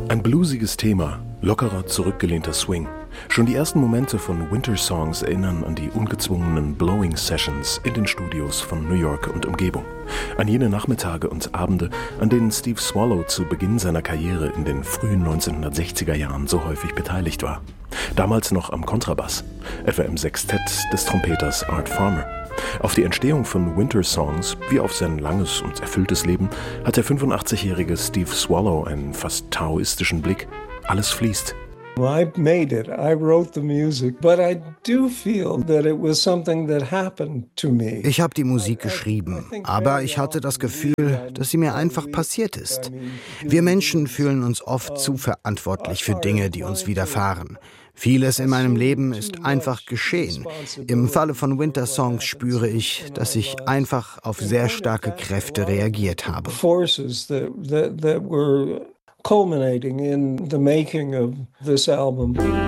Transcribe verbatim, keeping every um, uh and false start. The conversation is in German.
Ein bluesiges Thema, lockerer, zurückgelehnter Swing. Schon die ersten Momente von Winter Songs erinnern an die ungezwungenen Blowing Sessions in den Studios von New York und Umgebung. An jene Nachmittage und Abende, an denen Steve Swallow zu Beginn seiner Karriere in den frühen neunzehnhundertsechziger Jahren so häufig beteiligt war. Damals noch am Kontrabass, etwa im Sextett des Trompeters Art Farmer. Auf die Entstehung von Winter Songs, wie auf sein langes und erfülltes Leben, hat der fünfundachtzigjährige Steve Swallow einen fast taoistischen Blick. Alles fließt. I made it. I wrote the music, but I do feel that it was something that happened to me. Ich habe die Musik geschrieben, aber ich hatte das Gefühl, dass sie mir einfach passiert ist. Wir Menschen fühlen uns oft zu verantwortlich für Dinge, die uns widerfahren. Vieles in meinem Leben ist einfach geschehen. Im Falle von Winter Songs spüre ich, dass ich einfach auf sehr starke Kräfte reagiert habe. Forces that, that, that were culminating in the making of this album.